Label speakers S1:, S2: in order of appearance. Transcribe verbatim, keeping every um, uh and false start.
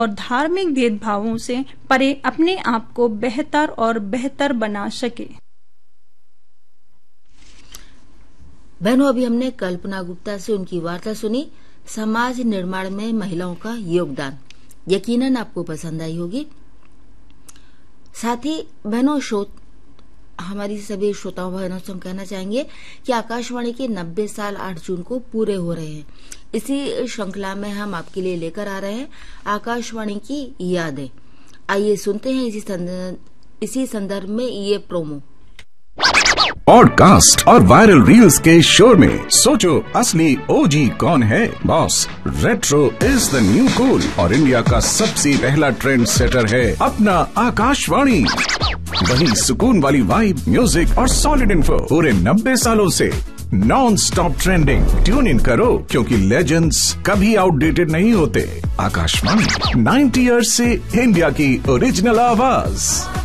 S1: और धार्मिक भेदभावों से परे अपने आप को बेहतर और बेहतर बना सके।
S2: बहनों, अभी हमने कल्पना गुप्ता से उनकी वार्ता सुनी, समाज निर्माण में महिलाओं का योगदान। यकीनन आपको पसंद आई होगी। साथ ही बहनों, श्रोत हमारी सभी श्रोताओं बहनों से हम कहना चाहेंगे कि आकाशवाणी के नब्बे साल आठ जून को पूरे हो रहे हैं। इसी श्रृंखला में हम आपके लिए लेकर आ रहे हैं आकाशवाणी की यादें। आइए सुनते हैं इसी संदर्भ, इसी संदर्भ में ये प्रोमो।
S3: पॉडकास्ट और वायरल रील्स के शोर में सोचो असली ओजी कौन है। Boss, retro is the new cool और इंडिया का सबसे पहला ट्रेंड सेटर है अपना आकाशवाणी। वही सुकून वाली वाइब, म्यूजिक और सॉलिड इन्फो पूरे नब्बे सालों से non stop trending. Tune in करो क्योंकि लेजेंड्स कभी आउटडेटेड नहीं होते। आकाशवाणी नाइन्टी ईयर्स से इंडिया की ओरिजिनल आवाज।